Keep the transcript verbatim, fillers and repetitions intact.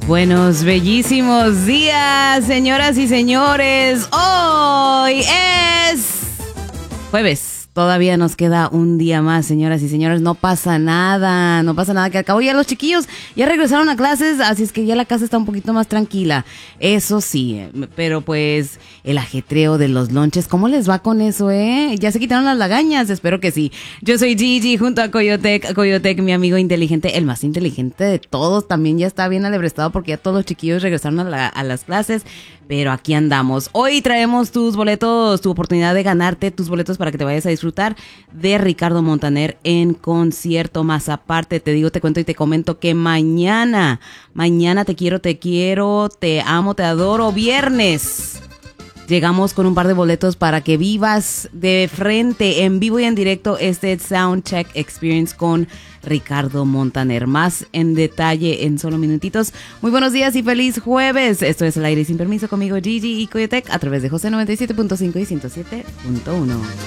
Buenos, bellísimos días, señoras y señores. Hoy es jueves. Todavía nos queda un día más, señoras y señores. No pasa nada, no pasa nada, que al cabo ya los chiquillos ya regresaron a clases, así es que ya la casa está un poquito más tranquila. Eso sí, pero pues el ajetreo de los lonches, ¿cómo les va con eso, eh? ¿Ya se quitaron las lagañas? Espero que sí. Yo soy Gigi junto a Coyotec. Coyotec, mi amigo inteligente, el más inteligente de todos. También ya está bien alebrestado porque ya todos los chiquillos regresaron a, la, a las clases. Pero aquí andamos. Hoy traemos tus boletos, tu oportunidad de ganarte tus boletos para que te vayas a disfrutar de Ricardo Montaner en concierto. Más aparte, te digo, te cuento y te comento que mañana, mañana te quiero, te quiero, te amo, te adoro, viernes. Llegamos con un par de boletos para que vivas de frente, en vivo y en directo, este Soundcheck Experience con Ricardo Montaner. Más en detalle en solo minutitos. Muy buenos días y feliz jueves. Esto es El Aire Sin Permiso conmigo, Gigi y Coyotec, a través de José noventa y siete punto cinco y ciento siete punto uno.